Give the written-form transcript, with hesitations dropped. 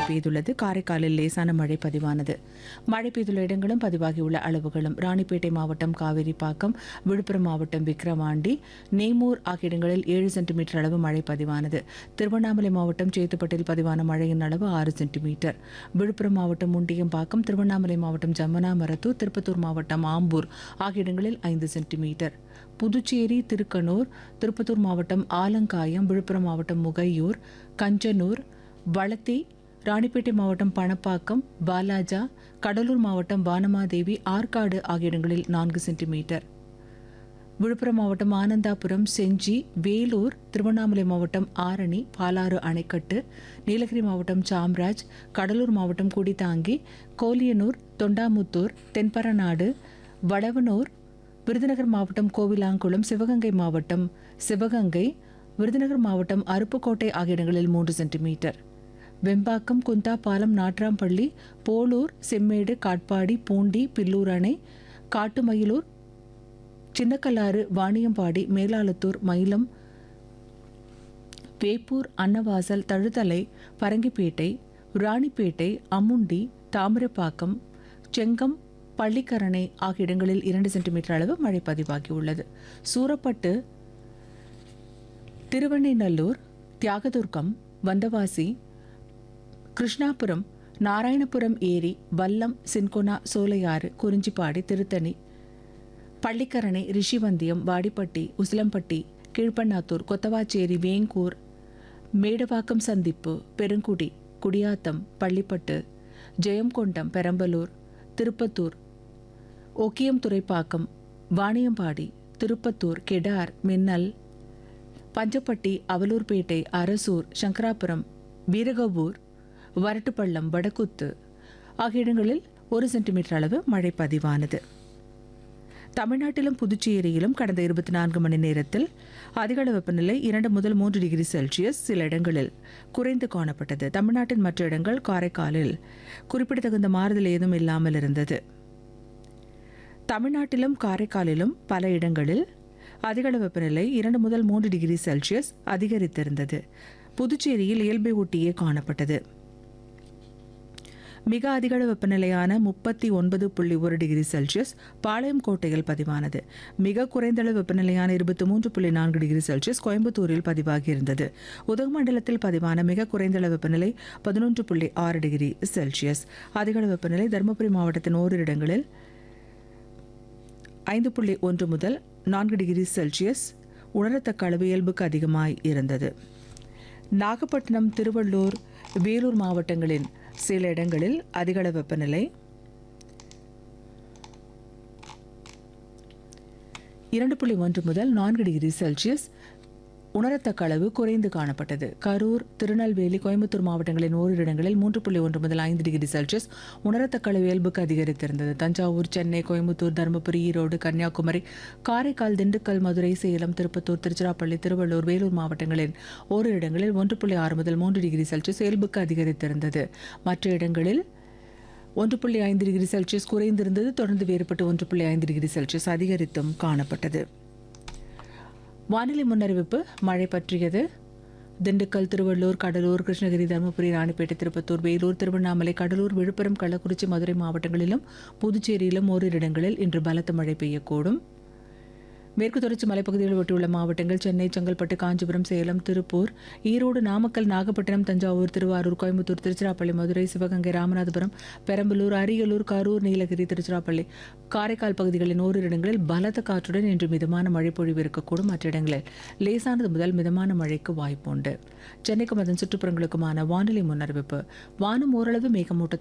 பெய்துள்ளது. காரைக்காலில் லேசான மழை பதிவானது. மழை பெய்துள்ள இடங்களும் பதிவாகியுள்ள அளவுகளும்: ராணிப்பேட்டை மாவட்டம் காவேரிப்பாக்கம், விழுப்புரம் மாவட்டம் விக்கிரவாண்டி, நேமூர் ஆகிய இடங்களில் 7 சென்டிமீட்டர் அளவு மழை பதிவானது. திருவண்ணாமலை மாவட்டம் சேத்துப்பட்டில் பதிவான மழையின் அளவு 6 சென்டிமீட்டர். விழுப்புரம் மாவட்டம் முண்டியம்பாக்கம், திருவண்ணாமலை மாவட்டம் ஜம்மனாமரத்தூர், திருப்பத்தூர் மாவட்டம் ஆம்பூர் ஆகிய இடங்களில் 5 சென்டிமீட்டர். புதுச்சேரி, திருக்கனூர், திருப்பத்தூர் மாவட்டம் ஆலங்காயம், விழுப்புரம் மாவட்டம் முகையூர், கஞ்சனூர், வளத்தி, ராணிப்பேட்டை மாவட்டம் பணப்பாக்கம், பாலாஜா, கடலூர் மாவட்டம் வானமாதேவி, ஆற்காடு ஆகிய இடங்களில் 4 சென்டிமீட்டர். விழுப்புரம் மாவட்டம் ஆனந்தாபுரம், செஞ்சி, வேலூர், திருவண்ணாமலை மாவட்டம் ஆரணி, பாலாறு அணைக்கட்டு, நீலகிரி மாவட்டம் சாம்ராஜ், கடலூர் மாவட்டம் குடித்தாங்கி, கோலியனூர், தொண்டாமுத்தூர், தென்பரநாடு, வடவனூர், விருதுநகர் மாவட்டம் கோவிலாங்குளம், சிவகங்கை மாவட்டம் சிவகங்கை, விருதுநகர் மாவட்டம் அருப்புக்கோட்டை ஆகிய இடங்களில் 3 சென்டிமீட்டர். வெம்பாக்கம், குந்தாபாலம், நாட்ராம்பள்ளி, போலூர், செம்மேடு, காட்பாடி, பூண்டி, பில்லூர் அணை, காட்டுமயிலூர், சின்னக்கல்லாறு, வாணியம்பாடி, மேலாளத்தூர், மயிலம், வேப்பூர், அன்னவாசல், தழுதலை, பரங்கிப்பேட்டை, ராணிப்பேட்டை, அம்முண்டி, தாமிரப்பாக்கம், செங்கம், பள்ளிக்கரணை ஆகிய இடங்களில் 2 சென்டிமீட்டர் அளவு மழை பதிவாகியுள்ளது. சூரப்பட்டு, திருவெண்ணைநல்லூர், தியாகதுர்கம், வந்தவாசி, கிருஷ்ணாபுரம், நாராயணபுரம் ஏரி, வல்லம், சின்கொனா, சோலையாறு, குறிஞ்சிப்பாடி, திருத்தணி, பள்ளிக்கரணை, ரிஷிவந்தியம், வாடிப்பட்டி, உசிலம்பட்டி, கீழ்பண்ணாத்தூர், கொத்தவாச்சேரி, வேங்கூர், மேடவாக்கம் சந்திப்பு, பெருங்குடி, குடியாத்தம், பள்ளிப்பட்டு, ஜெயங்கொண்டம், பெரம்பலூர், திருப்பத்தூர், ஒக்கியம் துறைப்பாக்கம், வாணியம்பாடி, திருப்பத்தூர், கெடார், மின்னல், பஞ்சப்பட்டி, அவலூர்பேட்டை, அரசூர், சங்கராபுரம், வீரகவூர், வரட்டுப்பள்ளம், வடக்குத்து ஆகிய இடங்களில் 1 சென்டிமீட்டர் அளவு மழை பதிவானது. தமிழ்நாட்டிலும் புதுச்சேரியிலும் கடந்த 24 மணி நேரத்தில் அதிகளவு வெப்பநிலை 2 முதல் 3 டிகிரி செல்சியஸ், சில இடங்களில் குறைந்து காணப்பட்டது. தமிழ்நாட்டின் மற்ற இடங்கள் காரைக்காலில் குறிப்பிடத்தகுந்த மாறுதல் ஏதும் இல்லாமல் இருந்தது. தமிழ்நாட்டிலும் காரைக்காலிலும் பல இடங்களில் அதிகளவு வெப்பநிலை 2 முதல் 3 டிகிரி செல்சியஸ் அதிகரித்திருந்தது. புதுச்சேரியில் இயல்பை ஒட்டியே காணப்பட்டது. மிக அதிகளவு வெப்பநிலையான 39.1 டிகிரி செல்சியஸ் பாளையங்கோட்டையில் பதிவானது. மிக குறைந்த அளவு வெப்பநிலையான 23.4 டிகிரி செல்சியஸ் கோயம்புத்தூரில் பதிவாகியிருந்தது. உதகமண்டலத்தில் பதிவான மிக குறைந்த அளவு வெப்பநிலை 11.6 டிகிரி செல்சியஸ். அதிகளவு வெப்பநிலை தருமபுரி மாவட்டத்தின் ஓரிரு இடங்களில் 5.1 முதல் 4 டிகிரி செல்சியஸ் உணரத்தக்க அளவு இயல்புக்கு அதிகமாய் இருந்தது. நாகப்பட்டினம், திருவள்ளூர், வேலூர் மாவட்டங்களின் சில இடங்களில் அதிகளவு வெப்பநிலை 2.1 முதல் 4 டிகிரி செல்சியஸ் உணரத்தக்க அளவு குறைந்து காணப்பட்டது. கரூர், திருநெல்வேலி, கோயம்புத்தூர் மாவட்டங்களின் ஓரிரு இடங்களில் 3.1 முதல் 5 டிகிரி செல்சியஸ் உணரத்தக்க அளவு இயல்புக்கு அதிகரித்திருந்தது. தஞ்சாவூர், சென்னை, கோயம்புத்தூர், தருமபுரி, ஈரோடு, கன்னியாகுமரி, காரைக்கால், திண்டுக்கல், மதுரை, சேலம், திருப்பத்தூர், திருச்சிராப்பள்ளி, திருவள்ளூர், வேலூர் மாவட்டங்களின் ஓரிரு இடங்களில் 1.6 முதல் 3 டிகிரி செல்சியஸ் இயல்புக்கு அதிகரித்திருந்தது. மற்ற இடங்களில் 1.5 டிகிரி செல்சியஸ் குறைந்திருந்தது. தொடர்ந்து வேறுபட்டு 1.5 டிகிரி செல்சியஸ் அதிகரித்தும் காணப்பட்டது. வானிலை முன்னறிவிப்பு மழை பற்றியது. திண்டுக்கல், திருவள்ளூர், கடலூர், கிருஷ்ணகிரி, தருமபுரி, ராணிப்பேட்டை, திருப்பத்தூர், வேலூர், திருவண்ணாமலை, கடலூர், விழுப்புரம், கள்ளக்குறிச்சி, மதுரை மாவட்டங்களிலும் புதுச்சேரியிலும் ஓரிரு இடங்களில் இன்று பலத்த மழை பெய்யக்கூடும். மேற்கு தொடர்ச்சி மலைப்பகுதிகளில் ஒட்டியுள்ள மாவட்டங்கள் சென்னை, செங்கல்பட்டு, காஞ்சிபுரம், சேலம், திருப்பூர், ஈரோடு, நாமக்கல், நாகப்பட்டினம், தஞ்சாவூர், திருவாரூர், கோயம்புத்தூர், திருச்சிராப்பள்ளி, மதுரை, சிவகங்கை, ராமநாதபுரம், பெரம்பலூர், அரியலூர், கரூர், நீலகிரி, திருச்சிராப்பள்ளி, காரைக்கால் பகுதிகளின் ஓரிரு இடங்களில் பலத்த காற்றுடன் இன்று மிதமான மழை பொழிவு இருக்கக்கூடும். மற்ற இடங்களில் லேசானது முதல் மிதமான மழைக்கு வாய்ப்புண்டு. சென்னைக்கும் அதன் சுற்றுப்புறங்களுக்குமான வானிலை முன்னறிவிப்பு. வானம் ஓரளவு மேகமூட்டத்துடன்